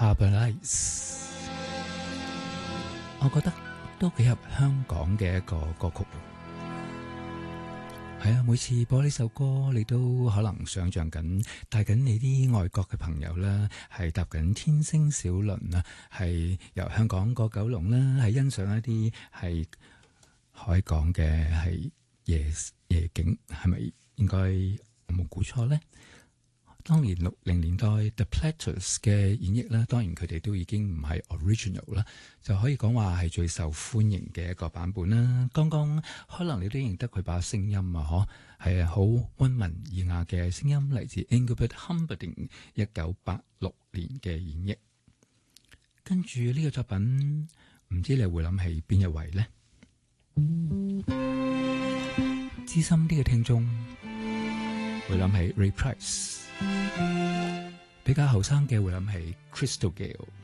Harbour Lights， 我覺得都幾合香港嘅一個歌曲。係啊，每次播呢首歌，你都可能想像緊帶緊你啲外國嘅朋友啦，係搭緊天星小輪啊，係由香港過九龍啦，係欣賞一啲係海港嘅係夜景，係咪應該我冇估錯呢？當年60年代 The Platters 嘅演繹啦，當然佢哋都已經唔係 original 啦，就可以講話係最受歡迎嘅一個版本啦。剛剛可能你都認得佢把聲音啊，係好溫文爾雅嘅聲音，嚟自 Engelbert Humperdinck 1986年嘅演繹。跟住呢個作品，唔知你會諗起邊一位呢？資深啲嘅聽眾會諗起 Ray Price。比較後生嘅會諗起 Crystal Gayle。